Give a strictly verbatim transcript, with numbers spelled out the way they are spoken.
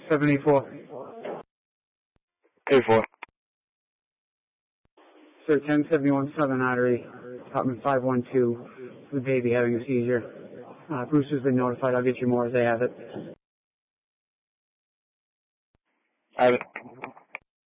seven eight four. eight four. Sir, ten seventy-one Southern Artery, apartment five one two, the baby having a seizure. Uh, Bruce has been notified. I'll get you more as they have it. I have it.